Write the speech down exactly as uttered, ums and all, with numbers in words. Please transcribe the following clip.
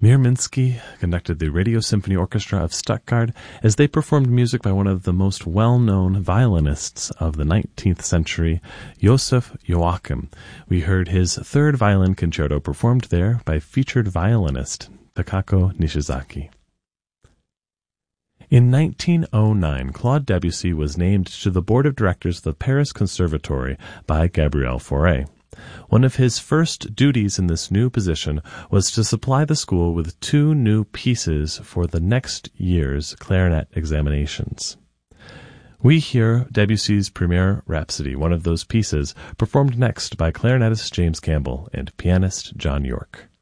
Mir Minsky conducted the Radio Symphony Orchestra of Stuttgart as they performed music by one of the most well-known violinists of the nineteenth century, Joseph Joachim. We heard his third violin concerto performed there by featured violinist Takako Nishizaki. In nineteen oh nine, Claude Debussy was named to the board of directors of the Paris Conservatory by Gabriel Fauré. One of his first duties in this new position was to supply the school with two new pieces for the next year's clarinet examinations. We hear Debussy's Premier Rhapsody, one of those pieces, performed next by clarinetist James Campbell and pianist John York.